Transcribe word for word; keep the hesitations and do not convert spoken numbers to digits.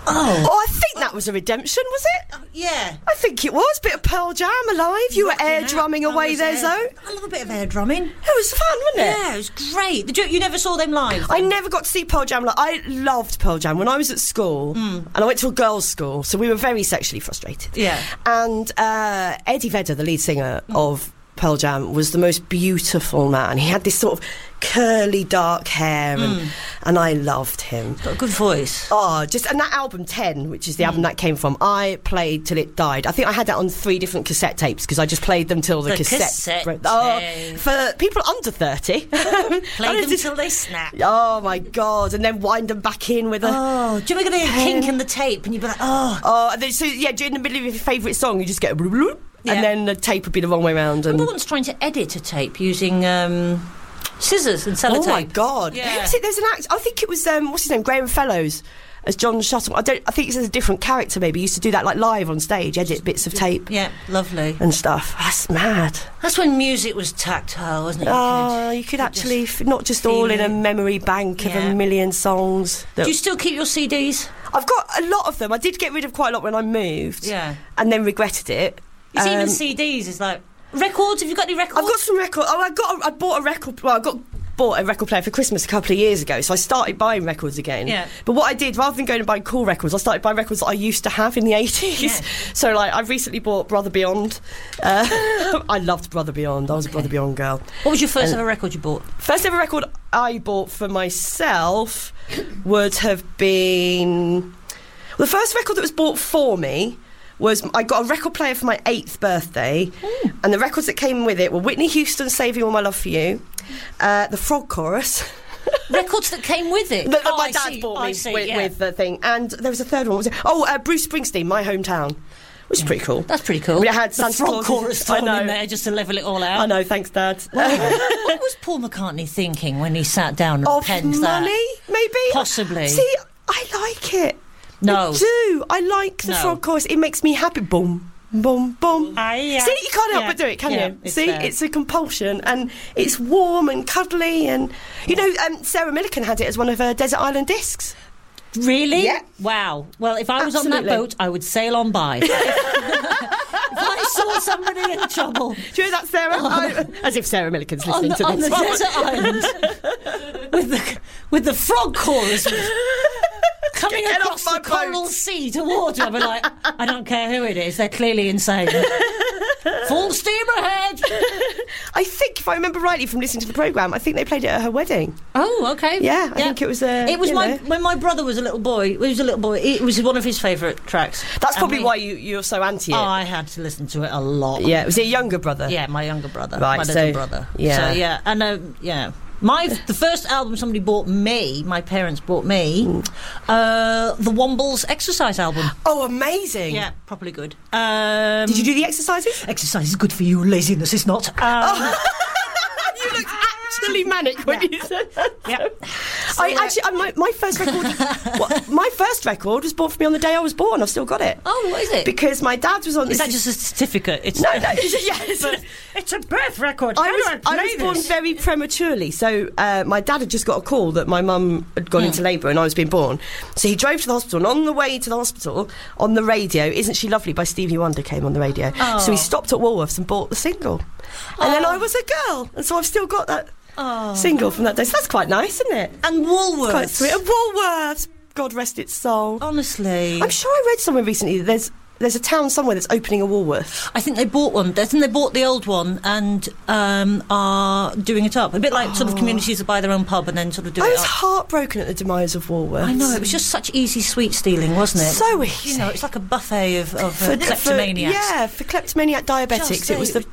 Oh. Oh, I think that was a redemption, was it? Uh, yeah. I think it was. Bit of Pearl Jam, Alive. You Rocking were air out. drumming away there, air, Zoe. I love a bit of air drumming. It was fun, wasn't it? Yeah, it was great. Did you, you never saw them live? I never got to see Pearl Jam. Like, I loved Pearl Jam when I was at school, mm. and I went to a girls' school, so we were very sexually frustrated. Yeah. And uh, Eddie Vedder, the lead singer mm. of Pearl Jam, was the most beautiful man. He had this sort of curly dark hair, and, mm. and I loved him. He's got a good voice. Oh, just and that album ten, which is the mm. album that came from, I played till it died. I think I had that on three different cassette tapes because I just played them till the, the cassette. cassette broke. Oh, for people under thirty, played them just, till they snap. Oh my god! And then wind them back in with a. Oh, do you remember the kink in the tape? And you'd be like, oh, oh. And then, so yeah, during the middle of your favourite song, you just get a bloop, bloop, yeah. and then the tape would be the wrong way around. And I remember once trying to edit a tape using. Um, Scissors and sellotape. Oh my god! Yeah. Who was it? There's an act. I think it was um, what's his name, Graham Fellows, as John Shuttle. I don't. I think it's a different character. Maybe he used to do that like live on stage, edit bits of tape. Yeah, lovely and stuff. That's mad. That's when music was tactile, wasn't it? Oh, you could, you could actually just f- not just all in a memory bank yeah. of a million songs. Do you still keep your C Ds? I've got a lot of them. I did get rid of quite a lot when I moved. Yeah, and then regretted it. It's um, even C Ds. It's like records. Have you got any records? I've got some records. Oh, I got. A, I bought a record. Well, I got. bought a record player for Christmas a couple of years ago, so I started buying records again. Yeah. But what I did, rather than going and buying cool records, I started buying records that I used to have in the eighties. Yeah. So, like, I've recently bought Brother Beyond. Uh, I loved Brother Beyond. I was okay. a Brother Beyond girl. What was your first and ever record you bought? First ever record I bought for myself would have been... Well, the first record that was bought for me was I got a record player for my eighth birthday, mm. and the records that came with it were Whitney Houston, Saving All My Love for You, uh, the Frog Chorus. Records that came with it? That, that oh, my I dad see, bought I me see, with, yeah. with the thing. And there was a third one. What was it? Oh, uh, Bruce Springsteen, My Hometown. Which is pretty cool. That's pretty cool. We had the Santa Frog Claus Chorus thrown I know. in there just to level it all out. I know, thanks, Dad. Well, what was Paul McCartney thinking when he sat down and of penned money, that? Maybe? Possibly. See, I like it. No. I do. I like the no. Frog Chorus. It makes me happy. Boom. Boom, boom. I, uh, See, you can't help yeah, but do it, can yeah, you? it's See, fair. It's a compulsion, and it's warm and cuddly, and you know, um, Sarah Millican had it as one of her Desert Island discs. Really? Yeah. Wow. Well, if I was Absolutely. on that boat, I would sail on by. If I saw somebody in trouble, do you know that, Sarah? I, as if Sarah Millican's listening on, to on this. the desert island with the with the Frog Chorus. Coming Get across off the my coral boat. sea towards you, I'll be like, I don't care who it is, they're clearly insane. Full steam ahead! I think, if I remember rightly from listening to the programme, I think they played it at her wedding. Oh, okay. Yeah, I yeah. think it was. Uh, it was my know. when my brother was a little boy. He was a little boy. It was one of his favourite tracks. That's probably we, why you you're so anti it. Oh, I had to listen to it a lot. Yeah, was it a younger brother? Yeah, my younger brother. Right, my so, little brother. Yeah, so yeah, and uh, yeah. My the first album somebody bought me, my parents bought me, uh, the Wombles Exercise album. Oh, amazing! Yeah, properly good. Um, Did you do the exercises? Exercise is good for you. Laziness is not. Um, oh. You looked actually manic when yeah. you said that. Yeah. So, I actually, uh, my, my first record, well, my first record was bought for me on the day I was born. I've still got it. Oh, what is it? Because my dad was on. Is that just a certificate? It's no, no. Yes, but it's a birth record. I How was, do I play I was this? born very prematurely, so uh, my dad had just got a call that my mum had gone mm. into labour and I was being born. So he drove to the hospital, and on the way to the hospital, on the radio, "Isn't She Lovely" by Stevie Wonder came on the radio. Oh. So he stopped at Woolworths and bought the single, and oh. then I was a girl, and so I've still got that. Oh. Single from that day. So that's quite nice, isn't it? And Woolworths. Quite sweet. And Woolworths. God rest its soul. Honestly. I'm sure I read somewhere recently that there's there's a town somewhere that's opening a Woolworths. I think they bought one. I think they bought the old one and um, are doing it up. A bit like oh. sort of communities that buy their own pub and then sort of do I it was up. heartbroken at the demise of Woolworths. I know, it was just such easy sweet stealing, wasn't it? So easy. You know, it's like a buffet of, of for, uh, kleptomaniacs. For, yeah, for kleptomaniac diabetics, Just, it was the